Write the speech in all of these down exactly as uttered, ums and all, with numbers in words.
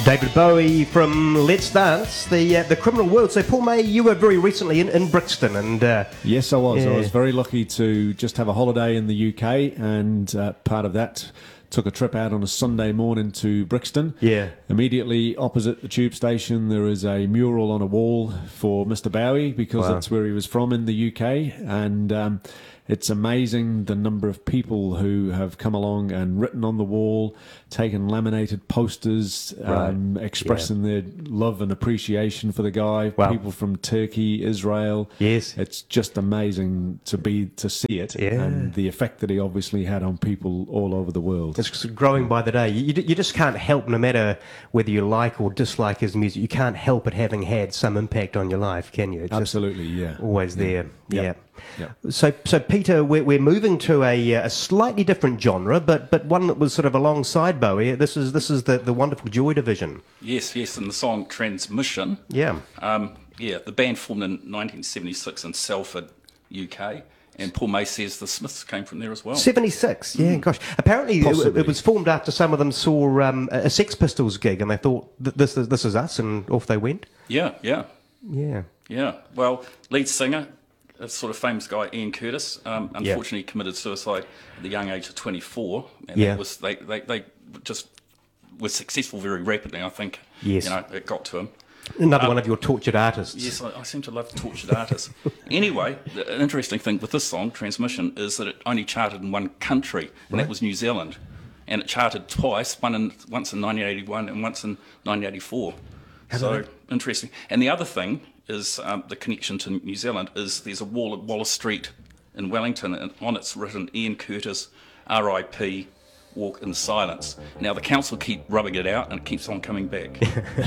David Bowie from Let's Dance, the uh, the criminal world. So, Paul May, you were very recently in, in Brixton, and uh, yes, I was. Yeah. I was very lucky to just have a holiday in the U K, and uh, part of that took a trip out on a Sunday morning to Brixton. Yeah. Immediately opposite the tube station, there is a mural on a wall for Mister Bowie, because Wow. that's where he was from in the U K, and um, it's amazing the number of people who have come along and written on the wall, taken laminated posters, um, Right. expressing their love and appreciation for the guy. Wow. People from Turkey, Israel. Yes. It's just amazing to be to see it, Yeah. and the effect that he obviously had on people all over the world. It's growing by the day. You, you just can't help, no matter whether you like or dislike his music, you can't help it having had some impact on your life, can you? It's just Absolutely, yeah. always there. Yeah. Yeah. Yeah. So, so Peter, we're, we're moving to a, a slightly different genre, but but one that was sort of alongside Bowie. This is this is the, the wonderful Joy Division. Yes, yes, and the song Transmission. Yeah. Um, yeah, the band formed in nineteen seventy-six in Salford, U K, and Paul May says the Smiths came from there as well. seventy-six, yeah, gosh. Apparently it, Possibly. it was formed after some of them saw um, a Sex Pistols gig, and they thought, "Th- this is, this is us," and off they went. Yeah, yeah, Yeah. yeah. Well, lead singer, a sort of famous guy, Ian Curtis, um, unfortunately committed suicide at the young age of twenty-four, and Yeah. that was they, they, they just were successful very rapidly, I think. Yes. You know, it got to him. Another one of your tortured artists. Yes, I, I seem to love tortured artists. Anyway, the an interesting thing with this song, Transmission, is that it only charted in one country, and that was New Zealand. And it charted twice, one in, once in nineteen eighty-one and once in nineteen eighty-four. So, interesting. And the other thing is, um, the connection to New Zealand is there's a wall at Wallace Street in Wellington, and on it's written Ian Curtis, R I P, Walk in Silence. Now, the council keep rubbing it out, and it keeps on coming back.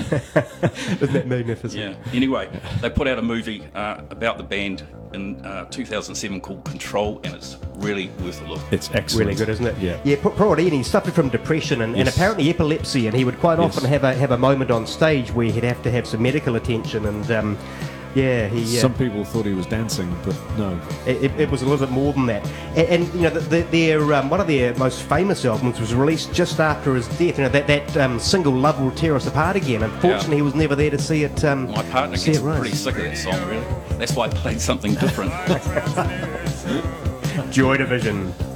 Isn't that magnificent? Yeah. Anyway, they put out a movie uh, about the band in uh, two thousand seven called Control, and it's really worth a look. It's excellent. Really good, isn't it? Yeah. Yeah, poor poor Ian, he suffered from depression and, and Yes. apparently epilepsy, and he would quite Yes. often have a have a moment on stage where he'd have to have some medical attention, and um, yeah, he. Uh, Some people thought he was dancing, but no. It, it was a little bit more than that, and, and you know, the, the, their um, one of their most famous albums was released just after his death. You know, that that um, single "Love Will Tear Us Apart Again." Unfortunately, he was never there to see it. Um, My partner see gets it rise. pretty sick of that song, really. That's why I played something different. Joy Division.